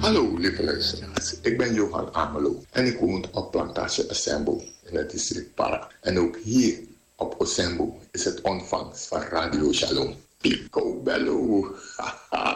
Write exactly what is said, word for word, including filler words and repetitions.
Hallo lieve luisteraars, ik ben Johan Amelo en ik woon op Plantage Osembo in het district Para. En ook hier op Osembo is het ontvangst van Radio Shalom. Pico Bello.